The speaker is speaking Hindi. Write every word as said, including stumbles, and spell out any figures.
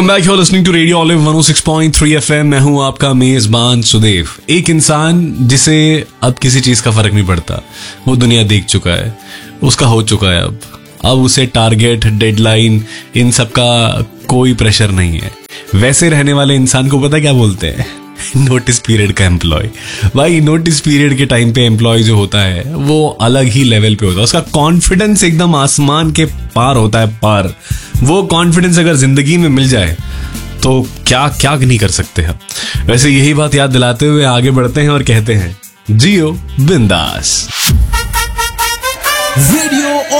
Welcome back, you are listening to radio olive one O six point three FM. मैं हूं आपका मेजबान सुदेव। एक इंसान जिसे अब किसी चीज का फर्क नहीं पड़ता, वो दुनिया देख चुका है, उसका हो चुका है। अब अब उसे टारगेट, डेडलाइन, इन सब का कोई प्रेशर नहीं है। वैसे रहने वाले इंसान को पता क्या बोलते हैं? नोटिस पीरियड का एम्प्लॉय। भाई नोटिस पीरियड के टाइम पे एम्प्लॉय जो होता है वो अलग ही लेवल पे होता है। उसका कॉन्फिडेंस एकदम आसमान के पार होता है, पार। वो कॉन्फिडेंस अगर जिंदगी में मिल जाए तो क्या क्या नहीं कर सकते हम। वैसे यही बात याद दिलाते हुए आगे बढ़ते हैं और कहते हैं, जियो बिंदास। रेडियो